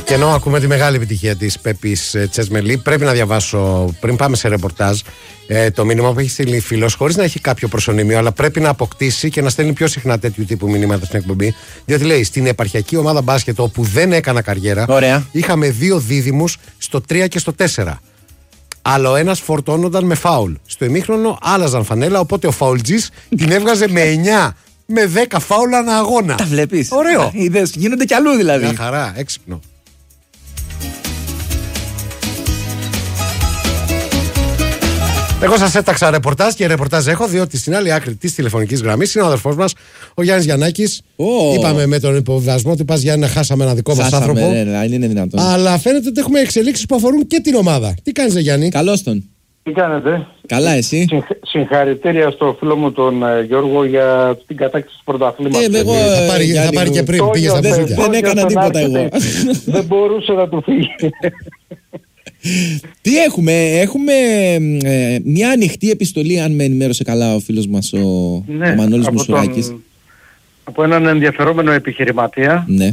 Και ενώ ακούμε τη μεγάλη επιτυχία της Πέπης Τσεσμελή, πρέπει να διαβάσω πριν πάμε σε ρεπορτάζ το μήνυμα που έχει στείλει φίλος, χωρίς να έχει κάποιο προσωνύμιο, αλλά πρέπει να αποκτήσει και να στέλνει πιο συχνά τέτοιου τύπου μηνύματα στην εκπομπή. Διότι λέει, στην επαρχιακή ομάδα μπάσκετ, όπου δεν έκανα καριέρα, είχαμε 2 δίδυμους στο 3 και στο 4. Αλλά ο ένας φορτώνονταν με φάουλ. Στο ημίχρονο άλλαζαν φανέλα, οπότε ο φαουλτζής την έβγαζε με 9 με 10 φάουλ ανά αγώνα. Τα βλέπεις. Ωραίο. Είδες, γίνονται κι αλλού δηλαδή. Μια χαρά, έξυπνο. Εγώ σας έταξα ρεπορτάζ και ρεπορτάζ έχω, διότι στην άλλη άκρη της τηλεφωνικής γραμμής είναι ο αδερφός μας, ο Γιάννης Γιαννάκης. Είπαμε με τον υποβιβασμό ότι πας Γιάννη να χάσαμε ένα δικό μας άνθρωπο. Ναι, είναι δυνατόν. Αλλά φαίνεται ότι έχουμε εξελίξεις που αφορούν και την ομάδα. Τι κάνεις, Γιάννη? Καλώς τον. Τι κάνετε? Καλά, εσύ? Συγχαρητήρια στο φίλο μου τον Γιώργο για την κατάκτηση του πρωταθλήματος. Θα πάρει και πριν, πήγε στα πόδια. Δεν έκανα τίποτα εγώ. Δεν μπορούσε να του φύγει. Τι έχουμε μια ανοιχτή επιστολή, αν με ενημέρωσε καλά ο φίλος μας ο Μανώλης Μουσουράκης. Από έναν ενδιαφερόμενο επιχειρηματία, ναι.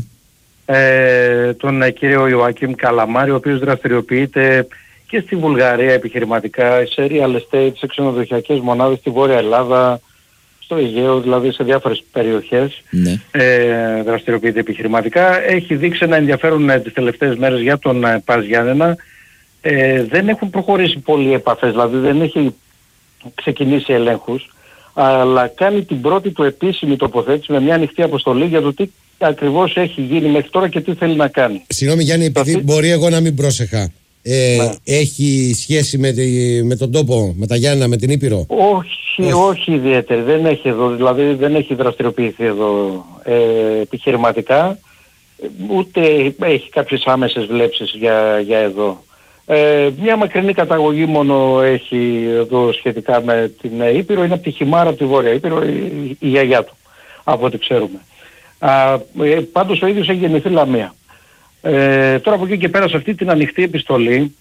Τον κύριο Ιωάκιμ Καλαμάρη, ο οποίος δραστηριοποιείται και στη Βουλγαρία επιχειρηματικά, σε real estate, σε ξενοδοχειακές μονάδες στη Βόρεια Ελλάδα, στο Αιγαίο, δηλαδή σε διάφορες περιοχές, ναι. Δραστηριοποιείται επιχειρηματικά. Έχει δείξει ένα ενδιαφέρον τις τελευταίες μέρες για τον Πας Γιάννενα. Δεν έχουν προχωρήσει πολλοί επαφές, δηλαδή δεν έχει ξεκινήσει ελέγχους, αλλά κάνει την πρώτη του επίσημη τοποθέτηση με μια ανοιχτή αποστολή για το τι ακριβώς έχει γίνει μέχρι τώρα και τι θέλει να κάνει. Συγγνώμη Γιάννη, επειδή μπορεί εγώ να μην πρόσεχα. Έχει σχέση με τον τόπο, με τα Γιάννενα, με την Ήπειρο? Όχι ιδιαίτερη, δεν έχει εδώ, δηλαδή δεν έχει δραστηριοποιηθεί εδώ επιχειρηματικά, ούτε έχει κάποιες άμεσες βλέψεις για εδώ. Μια μακρινή καταγωγή μόνο έχει εδώ σχετικά με την Ήπειρο, είναι από τη Χιμάρα, από τη Βόρεια Ήπειρο, η γιαγιά του, από ό,τι ξέρουμε. Πάντως ο ίδιος έχει γεννηθεί Λαμία. Τώρα από εκεί και πέρα σε αυτή την ανοιχτή επιστολή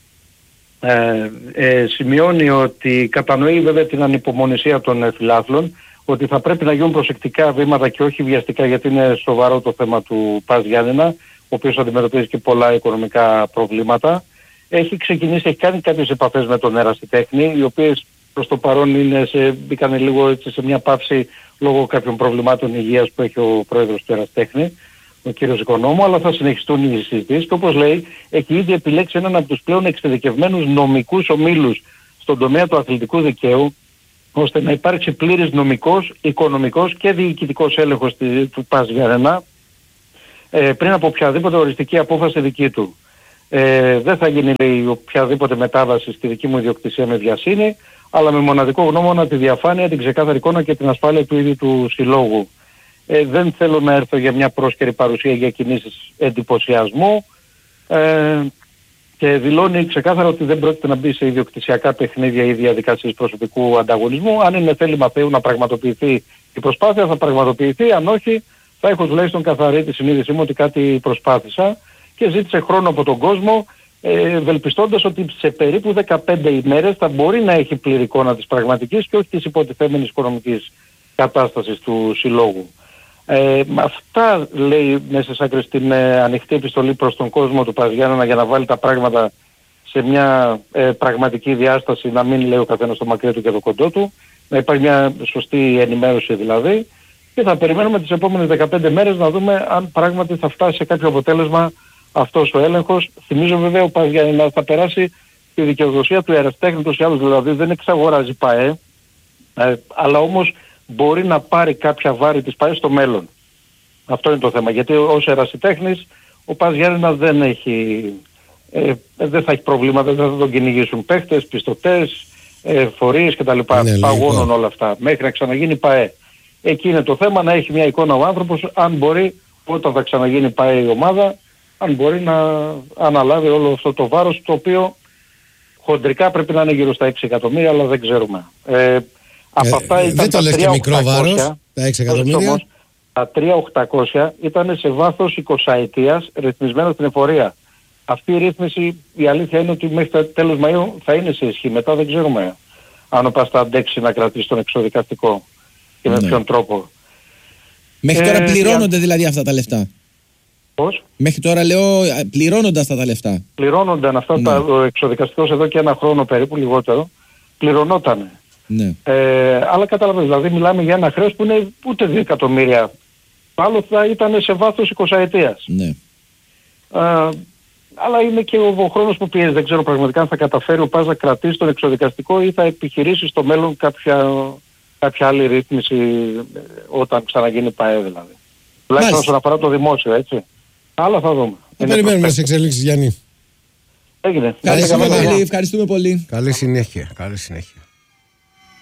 σημειώνει ότι κατανοεί βέβαια την ανυπομονησία των φιλάθλων, ότι θα πρέπει να γίνουν προσεκτικά βήματα και όχι βιαστικά, γιατί είναι σοβαρό το θέμα του Πας Γιάννενα, ο οποίος αντιμετωπίζει και πολλά οικονομικά προβλήματα. Έχει ξεκινήσει, έχει κάνει κάποιες επαφές με τον Ερασιτέχνη, οι οποίες προς το παρόν μπήκαν λίγο έτσι σε μια παύση λόγω κάποιων προβλημάτων υγείας που έχει ο πρόεδρος του Ερασιτέχνη, ο κύριος Οικονόμου, αλλά θα συνεχιστούν οι συζητήσεις και όπως λέει έχει ήδη επιλέξει έναν από τους πλέον εξειδικευμένους νομικούς ομίλους στον τομέα του αθλητικού δικαίου, ώστε να υπάρξει πλήρης νομικός, οικονομικός και διοικητικός έλεγχος του Πας Γιάννενα πριν από οποιαδήποτε οριστική απόφαση δική του. Δεν θα γίνει, λέει, οποιαδήποτε μετάβαση στη δική μου ιδιοκτησία με βιασύνη, αλλά με μοναδικό γνώμονα τη διαφάνεια, την ξεκάθαρη εικόνα και την ασφάλεια του ίδιου του συλλόγου. Δεν θέλω να έρθω για μια πρόσκαιρη παρουσία για κινήσεις εντυπωσιασμού και δηλώνει ξεκάθαρα ότι δεν πρόκειται να μπει σε ιδιοκτησιακά παιχνίδια ή διαδικασίες προσωπικού ανταγωνισμού. Αν είναι θέλημα Θεού να πραγματοποιηθεί η προσπάθεια, θα πραγματοποιηθεί. Αν όχι, θα έχω τουλάχιστον καθαρή τη συνείδησή μου ότι κάτι προσπάθησα, και ζήτησε χρόνο από τον κόσμο, ευελπιστώντας ότι σε περίπου 15 ημέρες θα μπορεί να έχει πλήρη εικόνα της πραγματικής και όχι της υποτιθέμενης οικονομικής κατάστασης του συλλόγου. Αυτά λέει μέσα σε άκρη στην ανοιχτή επιστολή προς τον κόσμο του Πας Γιάννενα, για να βάλει τα πράγματα σε μια πραγματική διάσταση, να μην λέει ο καθένας το μακρύ του και το κοντό του, να υπάρχει μια σωστή ενημέρωση δηλαδή, και θα περιμένουμε τις επόμενες 15 μέρες να δούμε αν πράγματι θα φτάσει σε κάποιο αποτέλεσμα αυτός ο έλεγχος. Θυμίζω βέβαια ο Πας Γιάννενα θα περάσει τη δικαιοδοσία του Ερασιτέχνη τους ή άλλους, δηλαδή δεν εξαγοράζει ΠΑΕ, αλλά όμως μπορεί να πάρει κάποια βάρη της ΠΑΕ στο μέλλον. Αυτό είναι το θέμα, γιατί ως ερασιτέχνης ο Πας Γιάννενα δεν θα έχει προβλήματα, δεν θα τον κυνηγήσουν παίχτες, πιστωτές, φορείς κτλ. Παγώνουν όλα αυτά μέχρι να ξαναγίνει ΠΑΕ. Εκεί είναι το θέμα, να έχει μια εικόνα ο άνθρωπος, αν μπορεί όταν θα ξαναγίνει ΠΑΕ η ομάδα, αν μπορεί να αναλάβει όλο αυτό το βάρος, το οποίο χοντρικά πρέπει να είναι γύρω στα 6 εκατομμύρια, αλλά δεν ξέρουμε. Από αυτά ήταν δεν το λες και μικρό βάρος, τα 6 εκατομμύρια. Όμως, τα 3.800 ήταν σε βάθος 20 ετίας ρυθμισμένα στην εφορία. Αυτή η ρύθμιση, η αλήθεια είναι ότι μέχρι το τέλος Μαΐου θα είναι σε ισχύ. Μετά δεν ξέρουμε αν ο Πας θα αντέξει να κρατήσει τον εξοδικαστικό και με ποιον τρόπο. Μέχρι τώρα πληρώνονται δηλαδή αυτά τα λεφτά? Πώς? Μέχρι τώρα λέω πληρώνοντας τα λεφτά. Πληρώνονταν αυτά ο εξοδικαστικός εδώ και 1 χρόνο περίπου, λιγότερο. Πληρωνότανε. Ναι. Αλλά καταλαβαίνεις, δηλαδή μιλάμε για ένα χρέος που είναι ούτε 2 εκατομμύρια. Άλλο θα ήταν σε βάθος 20 ετίας. Ναι. Αλλά είναι και ο χρόνος που πιέζει. Δεν ξέρω πραγματικά αν θα καταφέρει ο ΠΑΣ να κρατήσει τον εξοδικαστικό ή θα επιχειρήσει στο μέλλον κάποια άλλη ρύθμιση όταν ξαναγίνει ΠΑΕ δηλαδή. Τουλάχιστον όσον αφορά το δημόσιο, έτσι. Αλλά θα δούμε. Θα περιμένουμε τις εξελίξεις, Γιάννη. Έγινε. Ευχαριστούμε πολύ. Καλή συνέχεια.